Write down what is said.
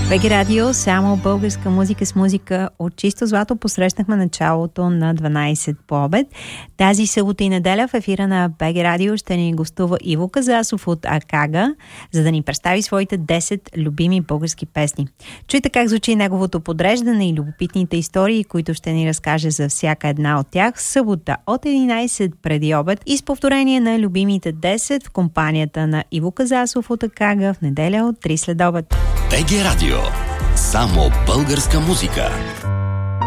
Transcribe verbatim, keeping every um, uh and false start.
БГ Радио, само българска музика с музика от чисто злато. Посрещнахме началото на дванайсет по обед. Тази събота и неделя в ефира на БГ Радио ще ни гостува Иво Казасов от Акага, за да ни представи своите десет любими български песни. Чуйте как звучи неговото подреждане и любопитните истории, които ще ни разкаже за всяка една от тях в събота от единайсет преди обед и с повторение на любимите десет в компанията на Иво Казасов от Акага в неделя от три след обед. БГ Радио. Само българска музика.